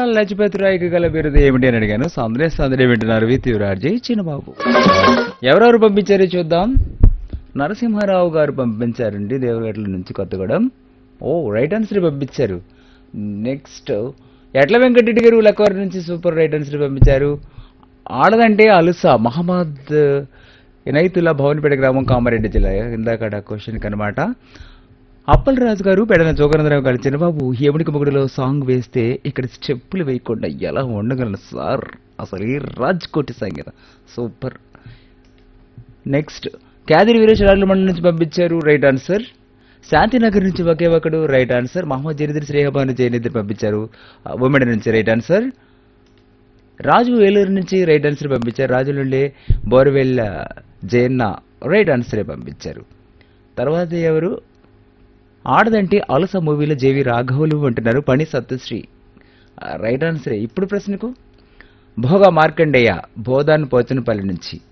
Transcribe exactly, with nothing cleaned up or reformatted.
లజపతిరాయ్కి గల బిరుదు ఏమిటి అని అడిగాను. సందడే సందడే వింటున్నారు విత్ యువరాజీ చిన్నబాబు. ఎవరెవరు పంపించారో చూద్దాం. నరసింహారావు గారు పంపించారండి దేవగట్ల నుంచి కొత్తగూడెం. ఓ రైట్ ఆన్సర్ పంపించారు. నెక్స్ట్ ఎట్ల వెంకటరెడ్డి గారు లక్కవరి నుంచి సూపర్ రైట్ ఆన్సర్ పంపించారు. ఆడదంటే అలుస మహమ్మద్ ఇనైతుల్లా భవన్పేట గ్రామం కామారెడ్డి జిల్లా ఇందాక క్వశ్చన్ కనమాట. అప్పలరాజు గారు పెడన జోగనందరావు గారు చిన్నబాబు యముడికి మొగుడులో సాంగ్ వేస్తే ఇక్కడ స్టెప్పులు వేయకుండా ఎలా ఉండగలను సార్, అసలు ఈ రాజ్కోటి సంగీతం సూపర్. నెక్స్ట్ క్యాదిరి వీరేశ్వరాల మండలి నుంచి పంపించారు రైట్ ఆన్సర్. శాంతినగర్ నుంచి ఒకే ఒకడు రైట్ ఆన్సర్. మహమ్మద్ జనీదర్ శ్రేహబాను జయనిద్దరు పంపించారు ఉమ్మడి నుంచి రైట్ ఆన్సర్. రాజు వేలూరు నుంచి రైట్ ఆన్సర్ పంపించారు. రాజు నుండి బోర్వెల్ జయన్న రైట్ ఆన్సరే పంపించారు. తర్వాత ఎవరు ఆడదంటే అలస మూవీలో జేవి రాఘవులు అంటున్నారు పని సత్తుశ్రీ రైట్ ఆన్సరే. ఇప్పుడు ప్రశ్నకు భోగా మార్కండేయ బోధాన్ పోచనపల్లి నుంచి